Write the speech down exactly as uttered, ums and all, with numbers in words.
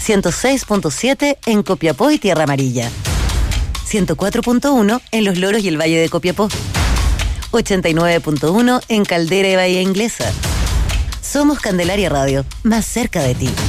ciento seis punto siete en Copiapó y Tierra Amarilla, ciento cuatro punto uno en Los Loros y el Valle de Copiapó, ochenta y nueve punto uno en Caldera y Bahía Inglesa. Somos Candelaria Radio, más cerca de ti.